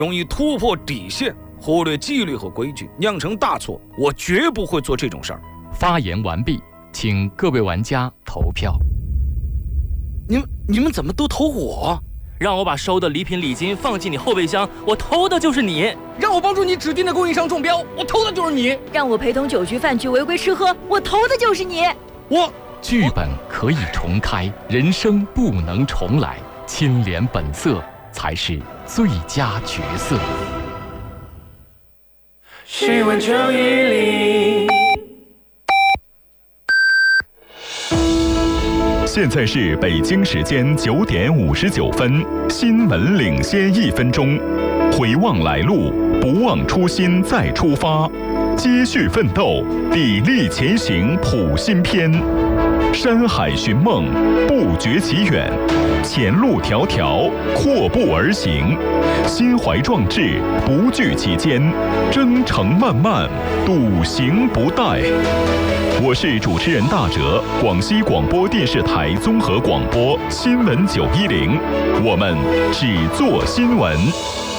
容易突破底线，忽略纪律和规矩，酿成大错。我绝不会做这种事儿。 发言完毕，请各位玩家投票。 你们怎么都投我？ 让我把收的礼品礼金放进你后备箱，我投的就是你； 让我帮助你指定的供应商中标，我投的就是你； 让我陪同酒局饭局违规吃喝，我投的就是你。 剧本可以重开，人生不能重来，清廉本色才是最佳角色。 新闻910。 现在是北京时间9点59分，新闻领先1分钟。回望来路，不忘初心再出发，接续奋斗，砥砺前行谱新篇。山海寻梦，不觉其远，前路迢迢，阔步而行，心怀壮志，不惧其艰，征程漫漫，笃行不怠。我是主持人大哲，广西广播电视台综合广播新闻910，我们只做新闻。